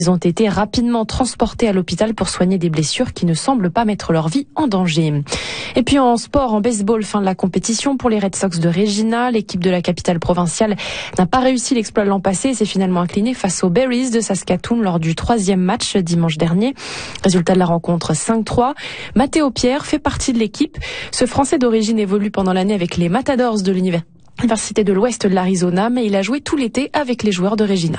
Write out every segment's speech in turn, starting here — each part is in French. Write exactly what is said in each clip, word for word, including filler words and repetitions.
Ils ont été rapidement transportés à l'hôpital pour soigner des blessures qui ne semblent pas mettre leur vie en danger. Et puis en sport, en baseball, fin de la compétition pour les Red Sox de Regina. L'équipe de la capitale provinciale n'a pas réussi l'exploit l'an passé et s'est finalement inclinée face aux Berries de Saskatoon lors du troisième match dimanche dernier. Résultat de la rencontre cinq trois. Mathéo Pierre fait partie de l'équipe. Ce Français d'origine évolue pendant l'année avec les Matadors de l'Université de l'Ouest de l'Arizona, mais il a joué tout l'été avec les joueurs de Regina.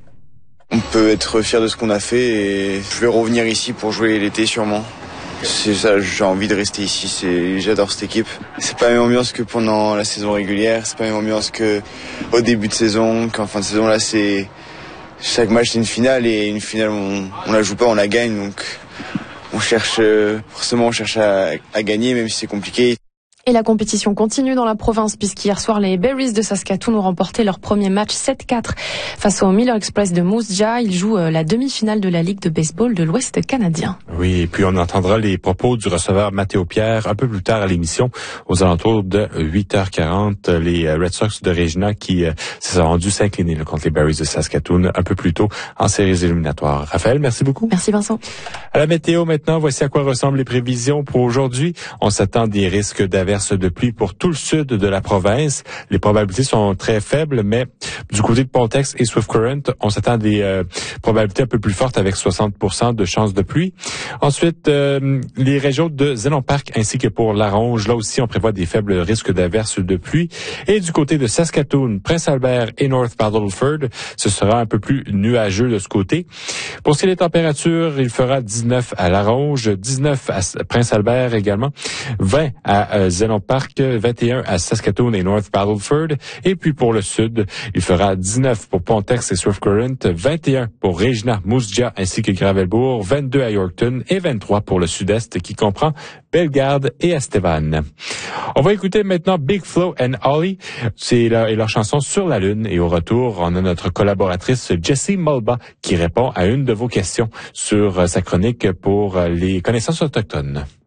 On peut être fier de ce qu'on a fait et je vais revenir ici pour jouer l'été sûrement. C'est ça, j'ai envie de rester ici, c'est, j'adore cette équipe. C'est pas la même ambiance que pendant la saison régulière, c'est pas la même ambiance que au début de saison, qu'en fin de saison. Là, c'est chaque match c'est une finale et une finale on, on la joue pas, on la gagne, donc on cherche forcément on cherche à, à gagner même si c'est compliqué. Et la compétition continue dans la province puisqu'hier soir, les Berries de Saskatoon ont remporté leur premier match sept quatre face aux Miller Express de Moose Jaw. Ils jouent la demi-finale de la Ligue de baseball de l'Ouest canadien. Oui, et puis on entendra les propos du receveur Mathéo Pierre un peu plus tard à l'émission, aux alentours de huit heures quarante. Les Red Sox de Regina qui euh, se sont rendus s'incliner contre les Berries de Saskatoon un peu plus tôt en séries éliminatoires. Raphaël, merci beaucoup. Merci Vincent. À la météo maintenant, voici à quoi ressemblent les prévisions pour aujourd'hui. On s'attend des risques d'averses de pluie pour tout le sud de la province. Les probabilités sont très faibles, mais du côté de Pontex et Swift Current, on s'attend à des euh, probabilités un peu plus fortes avec soixante pour cent de chances de pluie. Ensuite, euh, les régions de Zénon Park ainsi que pour Laronge, là aussi, on prévoit des faibles risques d'averses de pluie. Et du côté de Saskatoon, Prince-Albert et North Battleford, ce sera un peu plus nuageux de ce côté. Pour ce qui est des températures, il fera dix-neuf à Laronge, dix-neuf à Prince-Albert également, vingt à euh, Zénon Park, vingt et un à Saskatoon et North Battleford. Et puis pour le sud, il fera dix-neuf pour Pontex et Swift Current, vingt et un pour Regina, Moose Jaw ainsi que Gravelbourg, vingt-deux à Yorkton et vingt-trois pour le sud-est qui comprend Bellegarde et Estevan. On va écouter maintenant Big Flo and Ollie. C'est leur, et leur chanson Sur la Lune. Et au retour, on a notre collaboratrice Jessie Mulba qui répond à une de vos questions sur sa chronique pour les connaissances autochtones.